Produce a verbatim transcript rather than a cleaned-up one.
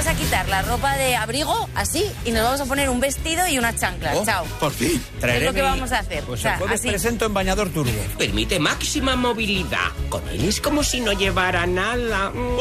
vamos a quitar la ropa de abrigo, así, y nos vamos a poner un vestido y unas chanclas. Oh, Chao. por fin. Es lo que vamos a hacer. Pues o sea, el jueves así. presento en bañador turbo. Permite máxima movilidad. Con él es como si no llevara nada.